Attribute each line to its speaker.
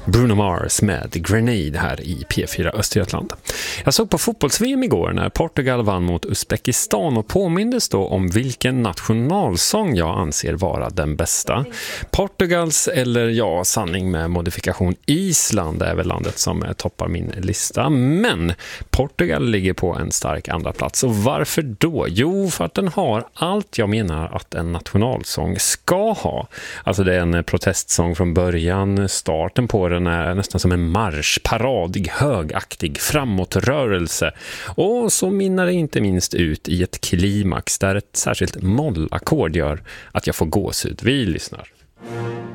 Speaker 1: Bruno Mars med Grenade här i P4 Östergötland. Jag såg på fotbolls-VM igår när Portugal vann mot Uzbekistan och påmindes då om vilken nationalsång jag anser vara den bästa. Portugals eller sanning med modifikation Island är väl landet som toppar min lista. Men Portugal ligger på en stark andra plats. Och varför då? Jo, för att den har allt jag menar att en nationalsång ska ha. Alltså det är en protestsång från början, starten på den är nästan som en marsch, paradig, högaktig, framåtrörelse. Och så minnar det inte minst ut i ett klimax där ett särskilt mollackord gör att jag får gåshud. Vi lyssnar.